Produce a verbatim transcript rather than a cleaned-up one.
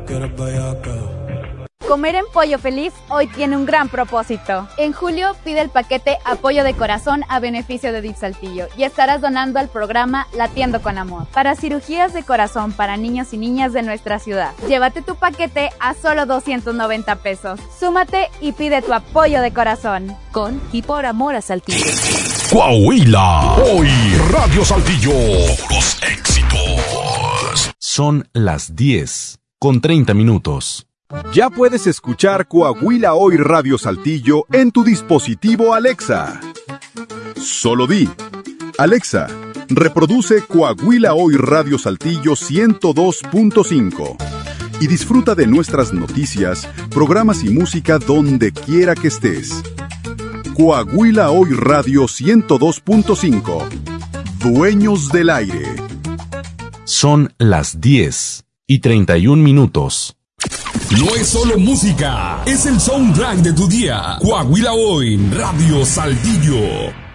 que eres bellaca. Comer en Pollo Feliz hoy tiene un gran propósito. En julio pide el paquete Apoyo de Corazón a beneficio de D I F Saltillo y estarás donando al programa Latiendo con Amor para cirugías de corazón para niños y niñas de nuestra ciudad. Llévate tu paquete a solo doscientos noventa pesos. Súmate y pide tu apoyo de corazón. Con y por amor a Saltillo. Coahuila, hoy Radio Saltillo, puros éxitos. Son las diez con treinta minutos. Ya puedes escuchar Coahuila Hoy Radio Saltillo en tu dispositivo Alexa. Solo di, Alexa, reproduce Coahuila Hoy Radio Saltillo ciento dos punto cinco y disfruta de nuestras noticias, programas y música donde quiera que estés. Coahuila Hoy Radio ciento dos punto cinco. Dueños del aire. Son las diez y treinta y un minutos. No es solo música, es el soundtrack de tu día. Coahuila Hoy, Radio Saltillo.